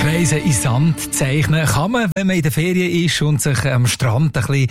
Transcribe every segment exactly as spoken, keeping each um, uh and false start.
Kreise in Sand zeichnen kann man, wenn man in der Ferien ist und sich am Strand ein bisschen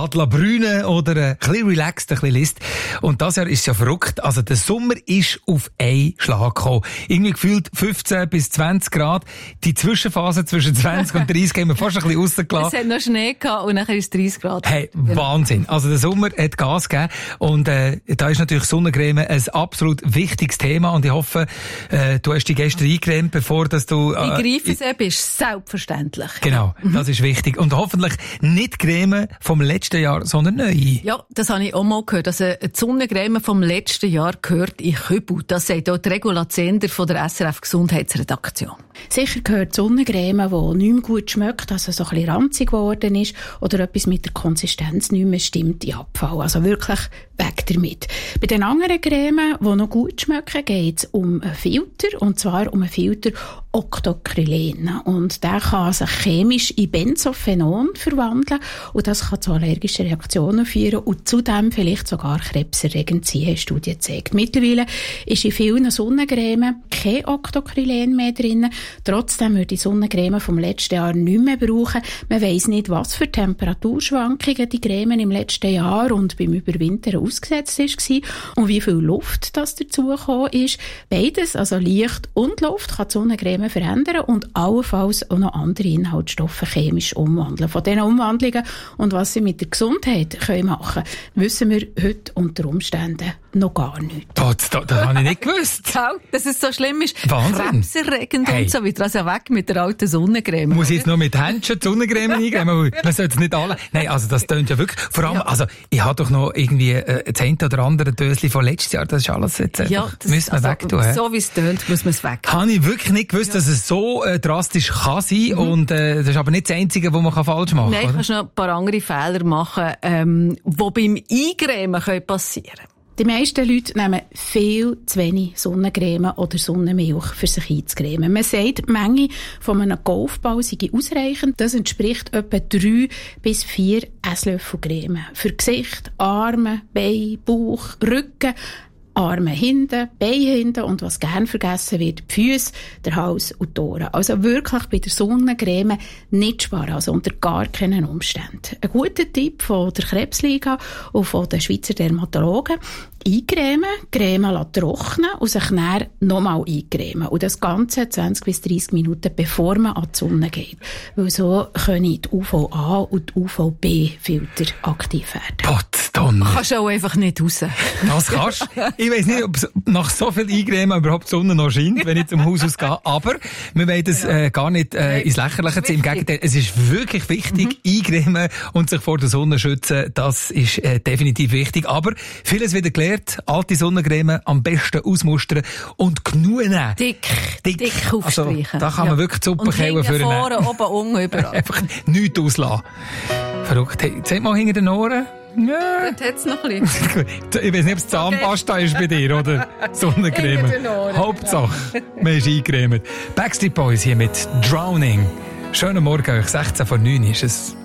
brünen oder ein bisschen relaxed ein bisschen liest. Und das Jahr ist ja verrückt. Also der Sommer ist auf einen Schlag gekommen. Irgendwie gefühlt fünfzehn bis zwanzig Grad. Die Zwischenphase zwischen zwanzig und dreißig haben wir fast ein bisschen rausgelassen. Es hat noch Schnee gehabt und nachher ist es dreißig Grad. Hey, Wahnsinn. Also der Sommer hat Gas gegeben. Und äh, da ist natürlich Sonnencreme ein absolut wichtiges Thema. Und ich hoffe, äh, du hast dich gestern eingecremt, bevor dass du... Äh, die Greifens-App ist selbstverständlich. Genau, mhm. Das ist wichtig. Und hoffentlich nicht Creme vom letzten Jahr, sondern neue. Ja, das habe ich auch mal gehört. Also die Sonnencreme vom letzten Jahr gehört in Kübel. Das sagt auch die Regula Zehnder von der S R F Gesundheitsredaktion. Sicher gehört Sonnencreme, die nicht mehr gut schmeckt, also so ein bisschen ranzig geworden ist oder etwas mit der Konsistenz nicht mehr stimmt, in Abfall. Also wirklich weg damit. Bei den anderen Cremen, die noch gut schmecken, geht es um einen Filter, und zwar um einen Filter Octocrylen. Und der kann sich chemisch in Benzophenon verwandeln und das kann zu allergischen Reaktionen führen und zudem vielleicht sogar krebserregend sein, haben Studien gezeigt. Mittlerweile ist in vielen Sonnencremen kein Octocrylen mehr drin. Trotzdem würde die Sonnencreme vom letzten Jahr nicht mehr brauchen. Man weiss nicht, was für Temperaturschwankungen die Creme im letzten Jahr und beim Überwintern ausgesetzt war und wie viel Luft das dazugekommen ist. Beides, also Licht und Luft, kann die Sonnencreme verändern und allenfalls auch noch andere Inhaltsstoffe chemisch umwandeln. Von diesen Umwandlungen und was sie mit der Gesundheit können machen können, wissen wir heute unter Umständen noch gar nicht. Das, das, das habe ich nicht gewusst. Genau, dass es so schlimm ist. Wahnsinn. Krebserregend Hey. und so weiter. Also weg mit der alten Sonnencreme. Muss ich jetzt noch mit Händchen die Sonnencreme eingeben? Man sollte es nicht alle... Nein, also das tönt ja wirklich... Vor allem, ja. also ich habe doch noch irgendwie äh, das eine oder andere Döschen von letztes Jahr. Das ist alles jetzt ja, einfach... das, müssen wir also, wegtun. So wie es tönt, muss man es weg. Habe ich wirklich nicht gewusst, ja. dass es so äh, drastisch kann sein. Mhm. Und äh, das ist aber nicht das Einzige, was man kann falsch machen kann. Nein, du kannst noch ein paar andere Fehler machen, ähm, die beim Eingremen passieren können. Die meisten Leute nehmen viel zu wenig Sonnencreme oder Sonnenmilch für sich einzucremen. Man sagt, die Menge von einem Golfball sei ausreichend. Das entspricht etwa drei bis vier Esslöffel Creme. Für Gesicht, Arme, Beine, Bauch, Rücken, Arme hinten, Beine hinten und was gern vergessen wird, die Füße, der Hals und die Ohren. Also wirklich bei der Sonnencreme nicht sparen, also unter gar keinen Umständen. Ein guter Tipp von der Krebsliga und von den Schweizer Dermatologen: eincremen, Creme trocknen und sich dann nochmal eincremen. Und das Ganze zwanzig bis dreissig Minuten, bevor man an die Sonne geht. Weil so können die U V A und die U V B-Filter aktiv werden. Pottdonner. Kannst du auch einfach nicht raus. Das kannst. Ich weiss nicht, ob nach so viel Eincremen überhaupt die Sonne noch scheint, wenn ich zum Haus ausgehe. Aber wir wollen das äh, gar nicht äh, ins Lächerliche ziehen. Im Gegenteil, es ist wirklich wichtig, mhm. eincremen und sich vor der Sonne schützen. Das ist äh, definitiv wichtig. Aber vieles wieder gelernt. Alte Sonnencreme am besten ausmustern und genug nehmen. Dick, dick, dick aufstreichen. Also, da kann man ja. wirklich die Suppe käuen für vorne, oben, unten, überall. Einfach nichts auslassen. Verrückt. Hey, zeig mal hinter den Ohren. Ja. Dort hat es noch ein bisschen. Ich weiß nicht, ob es Zahnpasta okay. ist bei dir, oder? Sonnencreme. Hauptsache, man ist eingecremt. Backstreet Boys hier mit Drowning. Schönen Morgen euch, sechzehn vor neun ist es.